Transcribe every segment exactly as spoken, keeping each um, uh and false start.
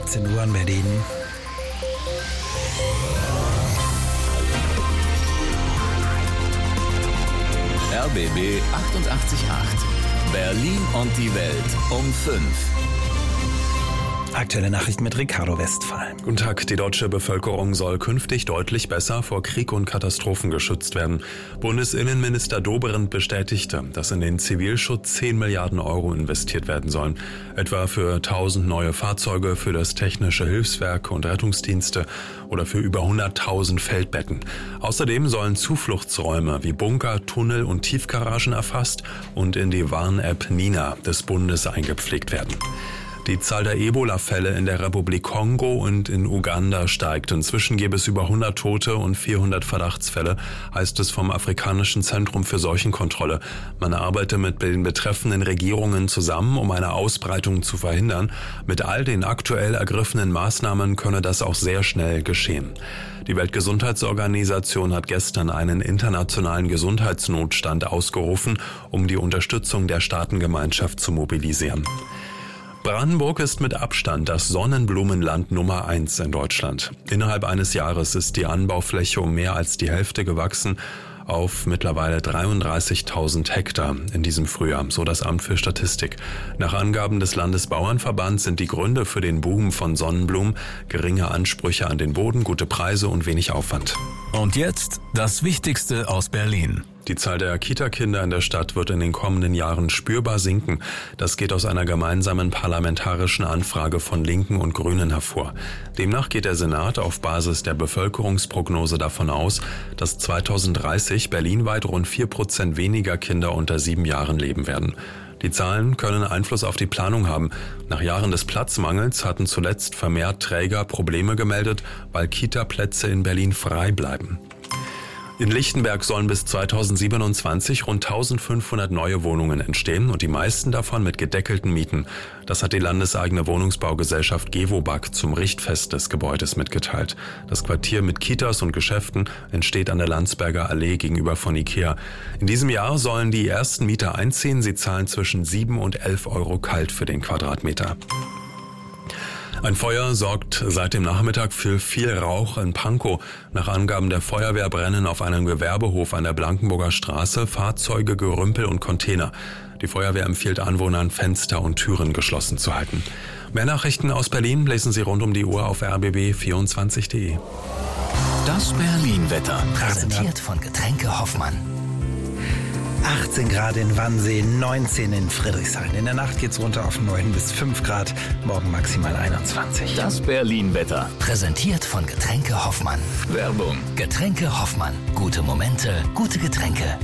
siebzehn Uhr in Berlin. R B B achtundachtzig Komma acht. Berlin und die Welt um fünf. Aktuelle Nachrichten mit Ricardo Westphal. Guten Tag. Die deutsche Bevölkerung soll künftig deutlich besser vor Krieg und Katastrophen geschützt werden. Bundesinnenminister Dobrindt bestätigte, dass in den Zivilschutz zehn Milliarden Euro investiert werden sollen. Etwa für tausend neue Fahrzeuge, für das Technische Hilfswerk und Rettungsdienste oder für über hunderttausend Feldbetten. Außerdem sollen Zufluchtsräume wie Bunker, Tunnel und Tiefgaragen erfasst und in die Warn-App Nina des Bundes eingepflegt werden. Die Zahl der Ebola-Fälle in der Republik Kongo und in Uganda steigt. Inzwischen gäbe es über hundert Tote und vierhundert Verdachtsfälle, heißt es vom Afrikanischen Zentrum für Seuchenkontrolle. Man arbeite mit den betreffenden Regierungen zusammen, um eine Ausbreitung zu verhindern. Mit all den aktuell ergriffenen Maßnahmen könne das auch sehr schnell geschehen. Die Weltgesundheitsorganisation hat gestern einen internationalen Gesundheitsnotstand ausgerufen, um die Unterstützung der Staatengemeinschaft zu mobilisieren. Brandenburg ist mit Abstand das Sonnenblumenland Nummer eins in Deutschland. Innerhalb eines Jahres ist die Anbaufläche um mehr als die Hälfte gewachsen auf mittlerweile dreiunddreißigtausend Hektar in diesem Frühjahr, so das Amt für Statistik. Nach Angaben des Landesbauernverbands sind die Gründe für den Boom von Sonnenblumen geringe Ansprüche an den Boden, gute Preise und wenig Aufwand. Und jetzt das Wichtigste aus Berlin. Die Zahl der Kita-Kinder in der Stadt wird in den kommenden Jahren spürbar sinken. Das geht aus einer gemeinsamen parlamentarischen Anfrage von Linken und Grünen hervor. Demnach geht der Senat auf Basis der Bevölkerungsprognose davon aus, dass zweitausenddreißig berlinweit rund vier Prozent weniger Kinder unter sieben Jahren leben werden. Die Zahlen können Einfluss auf die Planung haben. Nach Jahren des Platzmangels hatten zuletzt vermehrt Träger Probleme gemeldet, weil Kita-Plätze in Berlin frei bleiben. In Lichtenberg sollen bis zweitausendsiebenundzwanzig rund eintausendfünfhundert neue Wohnungen entstehen und die meisten davon mit gedeckelten Mieten. Das hat die landeseigene Wohnungsbaugesellschaft Gewobag zum Richtfest des Gebäudes mitgeteilt. Das Quartier mit Kitas und Geschäften entsteht an der Landsberger Allee gegenüber von Ikea. In diesem Jahr sollen die ersten Mieter einziehen. Sie zahlen zwischen sieben und elf Euro kalt für den Quadratmeter. Ein Feuer sorgt seit dem Nachmittag für viel Rauch in Pankow. Nach Angaben der Feuerwehr brennen auf einem Gewerbehof an der Blankenburger Straße Fahrzeuge, Gerümpel und Container. Die Feuerwehr empfiehlt Anwohnern, Fenster und Türen geschlossen zu halten. Mehr Nachrichten aus Berlin lesen Sie rund um die Uhr auf r b b vierundzwanzig punkt de. Das Berlin-Wetter. Präsentiert von Getränke Hoffmann. achtzehn Grad in Wannsee, neunzehn in Friedrichshain. In der Nacht geht's runter auf neun bis fünf Grad, morgen maximal einundzwanzig. Das Berlin-Wetter. Präsentiert von Getränke Hoffmann. Werbung. Getränke Hoffmann. Gute Momente, gute Getränke.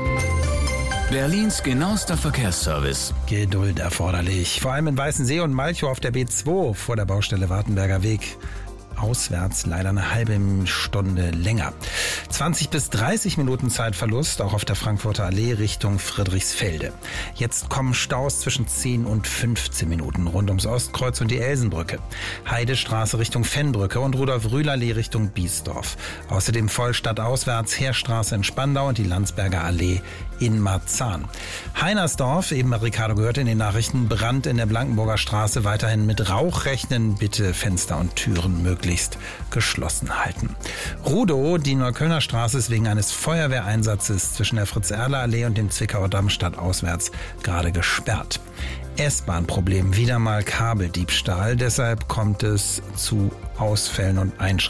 Berlins genauester Verkehrsservice. Geduld erforderlich. Vor allem in Weißensee und Malchow auf der B zwei vor der Baustelle Wartenberger Weg. Auswärts leider eine halbe Stunde länger. zwanzig bis dreißig Minuten Zeitverlust, auch auf der Frankfurter Allee Richtung Friedrichsfelde. Jetzt kommen Staus zwischen zehn und fünfzehn Minuten rund ums Ostkreuz und die Elsenbrücke. Heidestraße Richtung Fennbrücke und Rudolf-Rühler-Allee Richtung Biesdorf. Außerdem Vollstadt auswärts Heerstraße in Spandau und die Landsberger Allee in Marzahn. Heinersdorf, eben Ricardo gehört in den Nachrichten, Brand in der Blankenburger Straße, weiterhin mit Rauch rechnen, bitte Fenster und Türen möglichst geschlossen halten. Rudow, die Neuköllner Straße ist wegen eines Feuerwehreinsatzes zwischen der Fritz-Erler-Allee und dem Zwickauer Damm stadtauswärts gerade gesperrt. S-Bahn-Problem, wieder mal Kabeldiebstahl, deshalb kommt es zu Ausfällen und Einschränkungen.